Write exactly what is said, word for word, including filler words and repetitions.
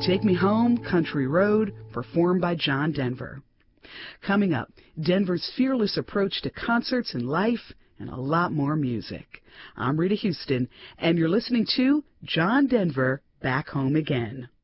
Take Me Home, Country Road, performed by John Denver. Coming up, Denver's fearless approach to concerts and life, and a lot more music. I'm Rita Houston, and you're listening to John Denver Back Home Again.